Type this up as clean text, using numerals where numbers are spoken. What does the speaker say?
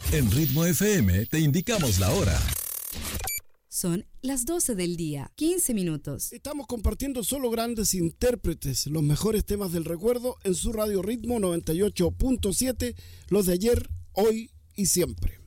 En Ritmo FM te indicamos la hora. Son las 12 del día, 15 minutos. Estamos compartiendo solo grandes intérpretes, los mejores temas del recuerdo en su radio Ritmo 98.7, los de ayer, hoy y siempre.